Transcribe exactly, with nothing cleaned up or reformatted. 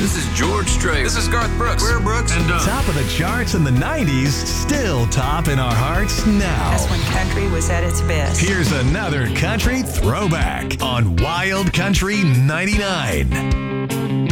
This is George Strait. This is Garth Brooks. We're Brooks. And uh, Top of the charts in the nineties, still top in our hearts now. That's when country was at its best. Here's another country throwback on Wild Country ninety-nine.